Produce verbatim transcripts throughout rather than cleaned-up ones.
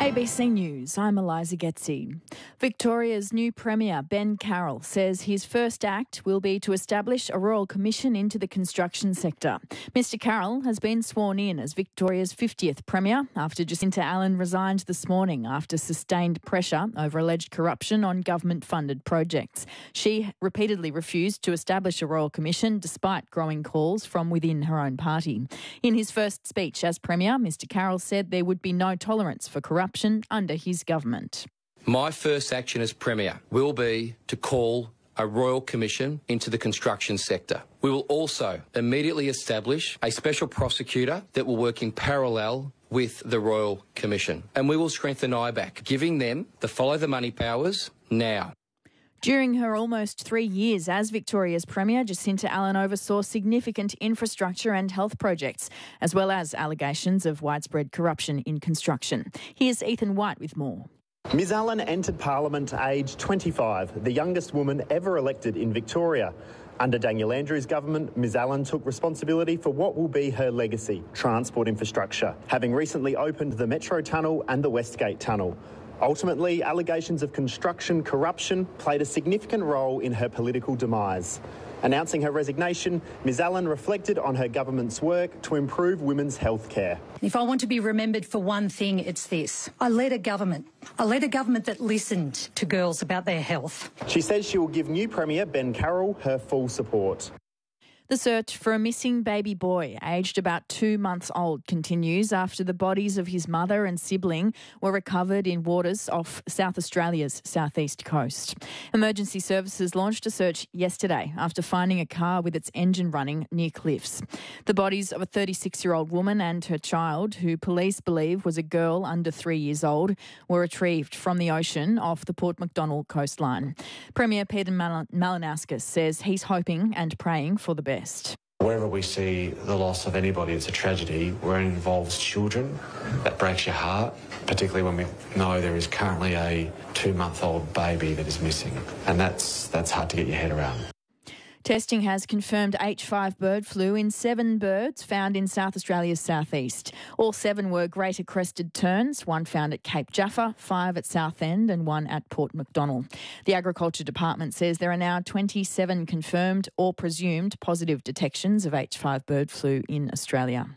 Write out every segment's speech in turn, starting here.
A B C News, I'm Eliza Getzi. Victoria's new Premier, Ben Carroll, says his first act will be to establish a royal commission into the construction sector. Mr Carroll has been sworn in as Victoria's fiftieth Premier after Jacinta Allen resigned this morning after sustained pressure over alleged corruption on government-funded projects. She repeatedly refused to establish a royal commission despite growing calls from within her own party. In his first speech as Premier, Mr Carroll said there would be no tolerance for corruption under his government. My first action as Premier will be to call a royal commission into the construction sector. We will also immediately establish a special prosecutor that will work in parallel with the Royal Commission. And we will strengthen I B A C, giving them the follow the money powers now. During her almost three years as Victoria's Premier, Jacinta Allen oversaw significant infrastructure and health projects, as well as allegations of widespread corruption in construction. Here's Ethan White with more. Ms Allen entered Parliament aged twenty-five, the youngest woman ever elected in Victoria. Under Daniel Andrews' government, Ms Allen took responsibility for what will be her legacy, transport infrastructure, having recently opened the Metro Tunnel and the Westgate Tunnel. Ultimately, allegations of construction corruption played a significant role in her political demise. Announcing her resignation, Ms Allen reflected on her government's work to improve women's health care. If I want to be remembered for one thing, it's this. I led a government. I led a government that listened to girls about their health. She says she will give new Premier Ben Carroll her full support. The search for a missing baby boy, aged about two months old, continues after the bodies of his mother and sibling were recovered in waters off South Australia's southeast coast. Emergency services launched a search yesterday after finding a car with its engine running near cliffs. The bodies of a thirty-six-year-old woman and her child, who police believe was a girl under three years old, were retrieved from the ocean off the Port Macdonald coastline. Premier Peter Mal- Malinauskas says he's hoping and praying for the best. Wherever we see the loss of anybody, it's a tragedy. Where it involves children, that breaks your heart, particularly when we know there is currently a two-month-old baby that is missing. And that's that's hard to get your head around. Testing has confirmed H five bird flu in seven birds found in South Australia's southeast. All seven were greater crested terns, one found at Cape Jaffa, five at Southend and one at Port Macdonald. The Agriculture Department says there are now twenty-seven confirmed or presumed positive detections of H five bird flu in Australia.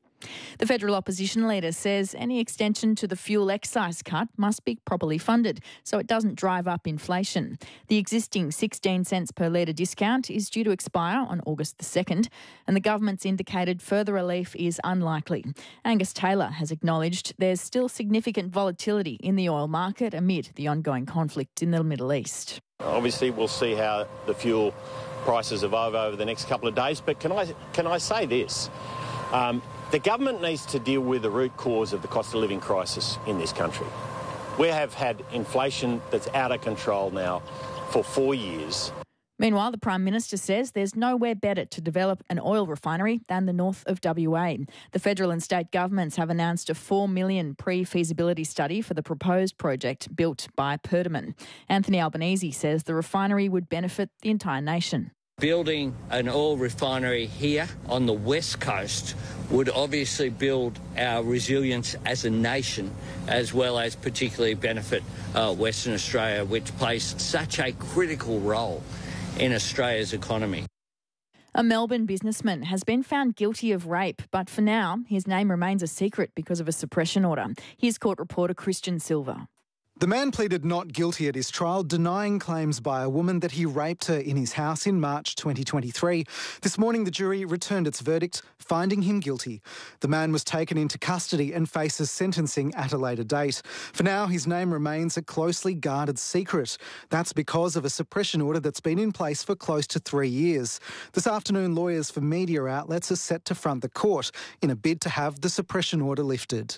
The federal opposition leader says any extension to the fuel excise cut must be properly funded so it doesn't drive up inflation. The existing sixteen cents per litre discount is due to expire on August the second, and the government's indicated further relief is unlikely. Angus Taylor has acknowledged there's still significant volatility in the oil market amid the ongoing conflict in the Middle East. Obviously, we'll see how the fuel prices evolve over the next couple of days, but can I, can I say this? Um, The government needs to deal with the root cause of the cost of living crisis in this country. We have had inflation that's out of control now for four years. Meanwhile, the Prime Minister says there's nowhere better to develop an oil refinery than the north of W A. The federal and state governments have announced a four million dollars pre-feasibility study for the proposed project built by Perdaman. Anthony Albanese says the refinery would benefit the entire nation. Building an oil refinery here on the west coast would obviously build our resilience as a nation, as well as particularly benefit uh, Western Australia, which plays such a critical role in Australia's economy. A Melbourne businessman has been found guilty of rape, but for now his name remains a secret because of a suppression order. Here's court reporter Christian Silva. The man pleaded not guilty at his trial, denying claims by a woman that he raped her in his house in March twenty twenty-three. This morning, the jury returned its verdict, finding him guilty. The man was taken into custody and faces sentencing at a later date. For now, his name remains a closely guarded secret. That's because of a suppression order that's been in place for close to three years. This afternoon, lawyers for media outlets are set to front the court in a bid to have the suppression order lifted.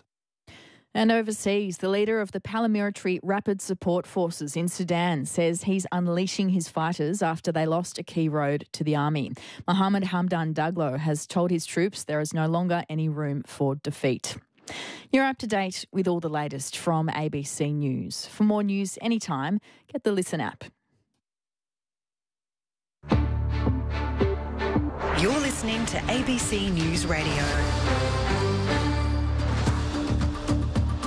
And overseas, the leader of the paramilitary Rapid Support Forces in Sudan says he's unleashing his fighters after they lost a key road to the army. Mohammed Hamdan Daglo has told his troops there is no longer any room for defeat. You're up to date with all the latest from A B C News. For more news anytime, get the Listen app. You're listening to A B C News Radio.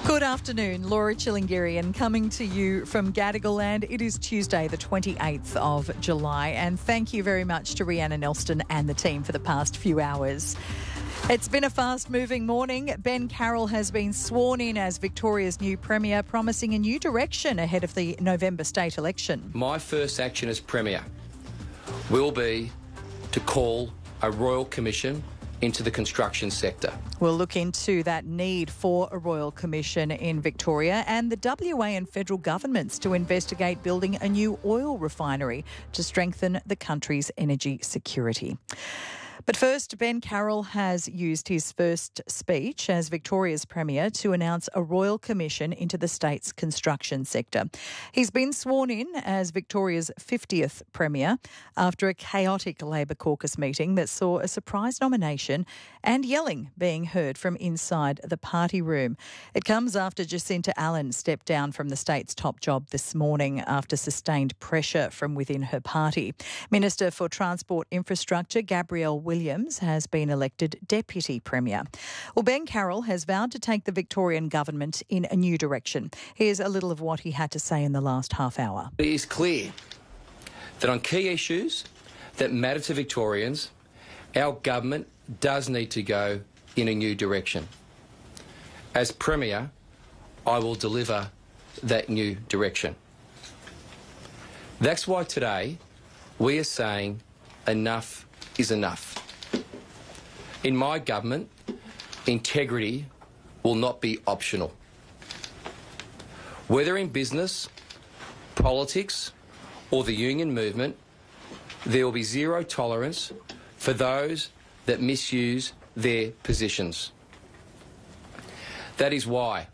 Good afternoon, Laura Chilingirian coming to you from Gadigal Land. It is Tuesday the twenty-eighth of July, and thank you very much to Rhiannon Elston and the team for the past few hours. It's been a fast-moving morning. Ben Carroll has been sworn in as Victoria's new Premier, promising a new direction ahead of the November state election. My first action as Premier will be to call a royal commission into the construction sector. We'll look into that need for a royal commission in Victoria and the W A and federal governments to investigate building a new oil refinery to strengthen the country's energy security. But first, Ben Carroll has used his first speech as Victoria's Premier to announce a royal commission into the state's construction sector. He's been sworn in as Victoria's fiftieth Premier after a chaotic Labor caucus meeting that saw a surprise nomination and yelling being heard from inside the party room. It comes after Jacinta Allen stepped down from the state's top job this morning after sustained pressure from within her party. Minister for Transport Infrastructure, Gabrielle Williams, has been elected Deputy Premier. Well, Ben Carroll has vowed to take the Victorian government in a new direction. Here's a little of what he had to say in the last half hour. It is clear that on key issues that matter to Victorians, our government does need to go in a new direction. As Premier, I will deliver that new direction. That's why today we are saying enough is enough. In my government, integrity will not be optional. Whether in business, politics, or the union movement, there will be zero tolerance for those that misuse their positions. That is why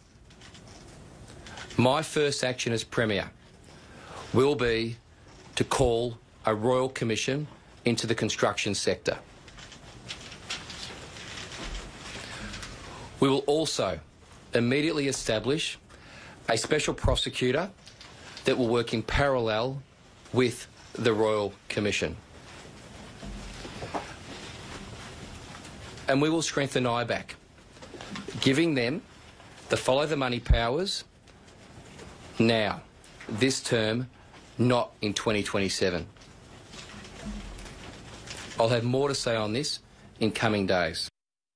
my first action as Premier will be to call a royal commission into the construction sector. We will also immediately establish a special prosecutor that will work in parallel with the Royal Commission. And we will strengthen I B A C, giving them the follow the money powers now, this term, not in twenty twenty-seven. I'll have more to say on this in coming days.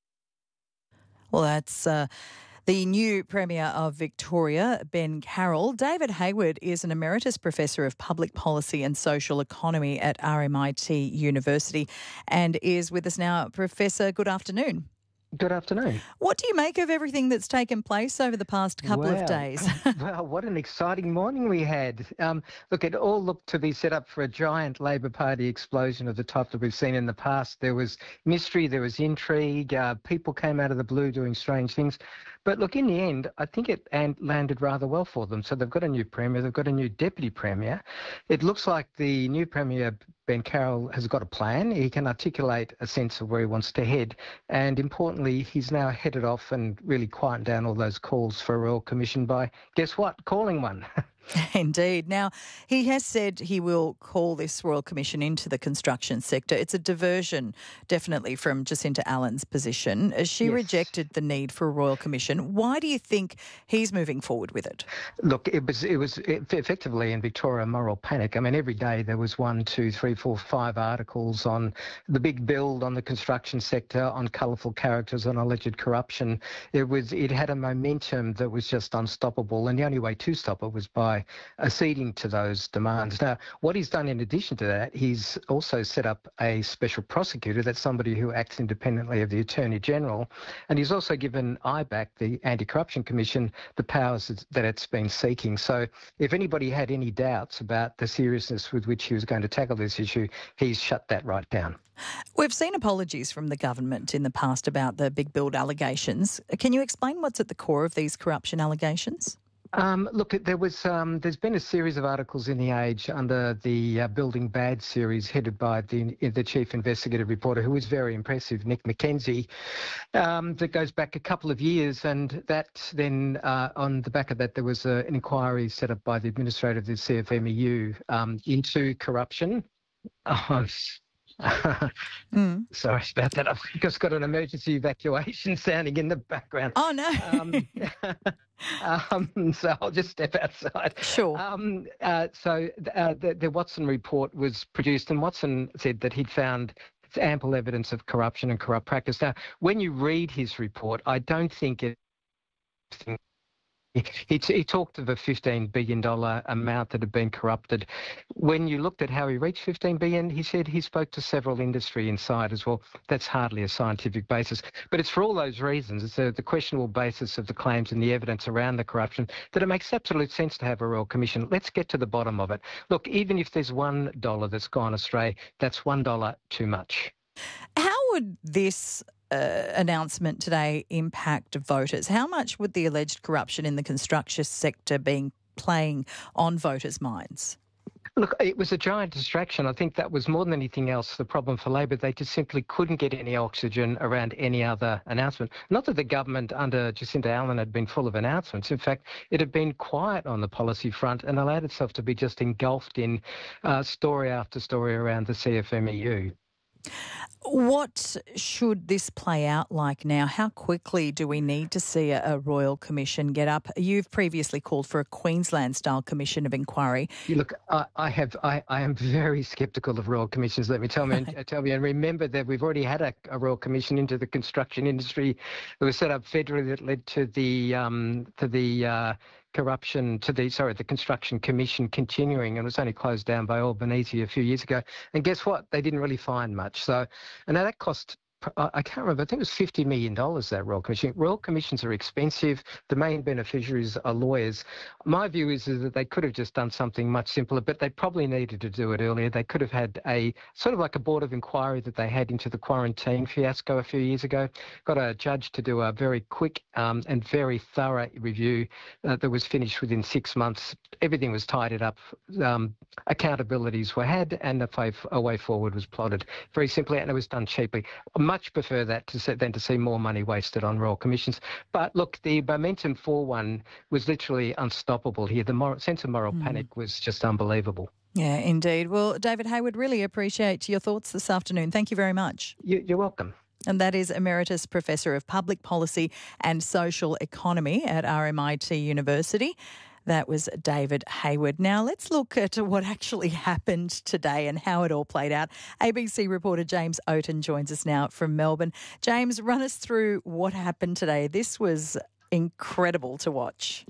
Well, that's uh, the new Premier of Victoria, Ben Carroll. David Hayward is an Emeritus Professor of Public Policy and Social Economy at R M I T University and is with us now. Professor, good afternoon. Good afternoon. What do you make of everything that's taken place over the past couple wow. of days? Well, what an exciting morning we had. Um, look, it all looked to be set up for a giant Labor Party explosion of the type that we've seen in the past. There was mystery, there was intrigue, uh, people came out of the blue doing strange things. But look, in the end, I think it and landed rather well for them. So they've got a new Premier, they've got a new Deputy Premier. It looks like the new Premier, Ben Carroll, has got a plan. He can articulate a sense of where he wants to head. And importantly, he's now headed off and really quieted down all those calls for a Royal Commission by, guess what, calling one. Indeed. Now, he has said he will call this Royal Commission into the construction sector. It's a diversion, definitely, from Jacinta Allen's position. She yes. rejected the need for a Royal Commission. Why do you think he's moving forward with it? Look, it was it was effectively in Victoria moral panic. I mean, every day there was one, two, three, four, five articles on the big build, on the construction sector, on colourful characters, on alleged corruption. It was it had a momentum that was just unstoppable, and the only way to stop it was by acceding to those demands. Now, what he's done in addition to that, he's also set up a special prosecutor. That's somebody who acts independently of the Attorney General. And he's also given I B A C, the Anti-Corruption Commission, the powers that it's been seeking. So if anybody had any doubts about the seriousness with which he was going to tackle this issue, he's shut that right down. We've seen apologies from the government in the past about the big build allegations. Can you explain what's at the core of these corruption allegations? Um, look, there was, um, there's been a series of articles in The Age under the uh, Building Bad series headed by the, the chief investigative reporter, who is very impressive, Nick McKenzie, um, that goes back a couple of years. And that then, uh, on the back of that, there was a, an inquiry set up by the administrator of the C F M E U um, into corruption. Oh, mm. Sorry about that. I've just got an emergency evacuation sounding in the background. Oh, no. um, um, so I'll just step outside. Sure. Um, uh, so uh, the, the Watson report was produced, and Watson said that he'd found ample evidence of corruption and corrupt practice. Now, when you read his report, I don't think it... He, he, he talked of a fifteen billion dollars amount that had been corrupted. When you looked at how he reached fifteen billion dollars, he said he spoke to several industry insiders. Well, that's hardly a scientific basis. But it's for all those reasons, it's a, the questionable basis of the claims and the evidence around the corruption, that it makes absolute sense to have a Royal Commission. Let's get to the bottom of it. Look, even if there's one dollar that's gone astray, that's one dollar too much. How would this Uh, announcement today impact voters? How much would the alleged corruption in the construction sector being playing on voters' minds? Look, it was a giant distraction. I think that was more than anything else the problem for Labor. They just simply couldn't get any oxygen around any other announcement. Not that the government under Jacinta Allen had been full of announcements. In fact, it had been quiet on the policy front and allowed itself to be just engulfed in uh, story after story around the C F M E U. What should this play out like now? How quickly do we need to see a, a Royal Commission get up? You've previously called for a Queensland-style commission of inquiry. You look, I, I have, I, I am very sceptical of Royal Commissions. Let me tell me, and, tell me, and remember that we've already had a, a Royal Commission into the construction industry that was set up federally that led to the um, to the. Uh, corruption to the, sorry, the Construction Commission continuing, and was only closed down by Albanese a few years ago. And guess what? They didn't really find much. So, and now that cost, I can't remember, I think it was fifty million dollars, that Royal Commission. Royal Commissions are expensive. The main beneficiaries are lawyers. My view is, is that they could have just done something much simpler, but they probably needed to do it earlier. They could have had a, sort of like a board of inquiry that they had into the quarantine fiasco a few years ago. Got a judge to do a very quick um, and very thorough review uh, that was finished within six months. Everything was tidied up. Um, accountabilities were had, and a way, a way forward was plotted very simply, and it was done cheaply. Much prefer that to see, than to see more money wasted on Royal Commissions. But look, the momentum for one was literally unstoppable here. The moral, sense of moral mm. panic was just unbelievable. Yeah, indeed. Well, David Hayward, really appreciate your thoughts this afternoon. Thank you very much. You, you're welcome. And that is Emeritus Professor of Public Policy and Social Economy at R M I T University. That was David Hayward. Now let's look at what actually happened today and how it all played out. A B C reporter James Oaten joins us now from Melbourne. James, run us through what happened today. This was incredible to watch.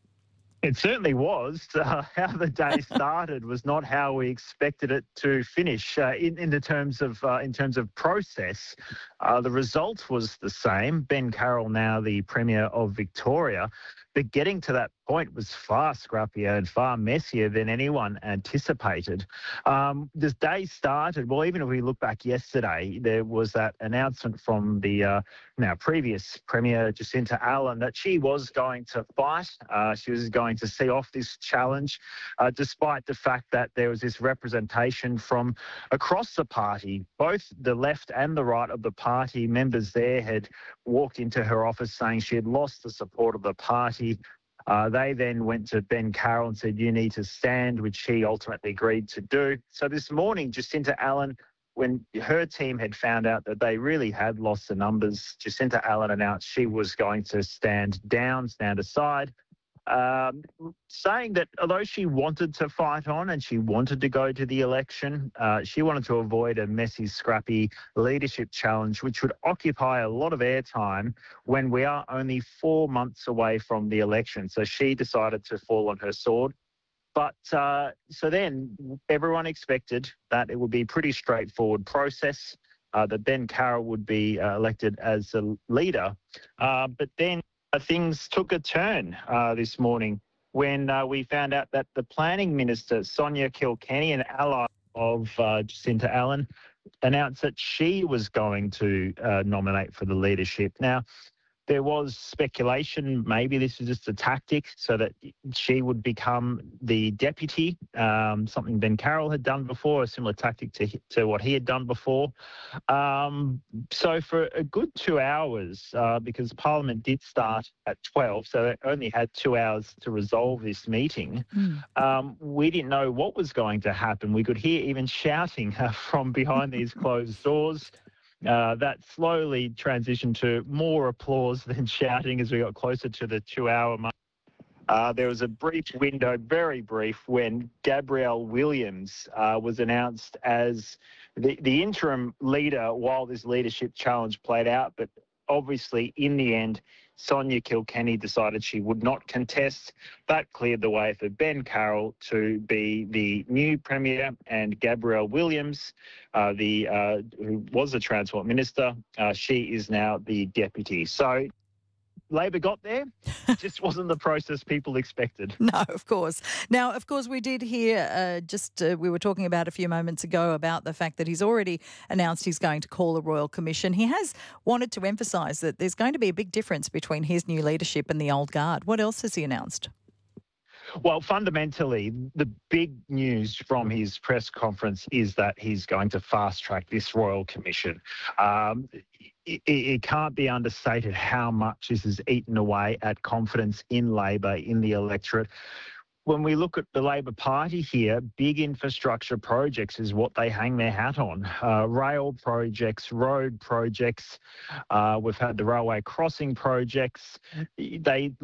It certainly was. Uh, how the day started was not how we expected it to finish. Uh, in, in the terms of uh, in terms of process, uh, the result was the same. Ben Carroll, now the Premier of Victoria, but getting to that point was far scrappier and far messier than anyone anticipated. Um, this day started, well, even if we look back yesterday, there was that announcement from the uh, now previous Premier Jacinta Allen that she was going to fight. Uh, she was going to see off this challenge, uh, despite the fact that there was this representation from across the party. Both the left and the right of the party members there had walked into her office saying she had lost the support of the party. Uh, they then went to Ben Carroll and said, you need to stand, which she ultimately agreed to do. So this morning, Jacinta Allen, when her team had found out that they really had lost the numbers, Jacinta Allen announced she was going to stand down, stand aside, um, saying that although she wanted to fight on and she wanted to go to the election, uh, she wanted to avoid a messy, scrappy leadership challenge, which would occupy a lot of airtime when we are only four months away from the election. So she decided to fall on her sword. But uh, so then everyone expected that it would be a pretty straightforward process, uh, that Ben Carroll would be uh, elected as a leader. Uh, but then uh, things took a turn uh, this morning when uh, we found out that the planning minister, Sonia Kilkenny, an ally of uh, Jacinta Allen, announced that she was going to uh, nominate for the leadership. Now, There was speculation maybe this was just a tactic so that she would become the deputy, um, something Ben Carroll had done before, a similar tactic to, to what he had done before. Um, so for a good two hours, uh, because Parliament did start at twelve, so they only had two hours to resolve this meeting, mm. um, we didn't know what was going to happen. We could hear even shouting uh, from behind these closed doors. Uh, that slowly transitioned to more applause than shouting as we got closer to the two-hour mark. Uh, there was a brief window, very brief, when Gabrielle Williams uh, was announced as the, the interim leader while this leadership challenge played out. But obviously, in the end, Sonia Kilkenny decided she would not contest. That cleared the way for Ben Carroll to be the new Premier, and Gabrielle Williams, uh, the uh, who was the Transport Minister, uh, she is now the Deputy. So Labor got there, it just wasn't the process people expected. No, of course. Now, of course, we did hear uh, just, uh, we were talking about a few moments ago about the fact that he's already announced he's going to call a Royal Commission. He has wanted to emphasise that there's going to be a big difference between his new leadership and the old guard. What else has he announced? Well, fundamentally, the big news from his press conference is that he's going to fast-track this Royal Commission. Um, it, it can't be understated how much this has eaten away at confidence in Labor, in the electorate. When we look at the Labor Party here, big infrastructure projects is what they hang their hat on. Uh, rail projects, road projects. Uh, we've had the railway crossing projects. They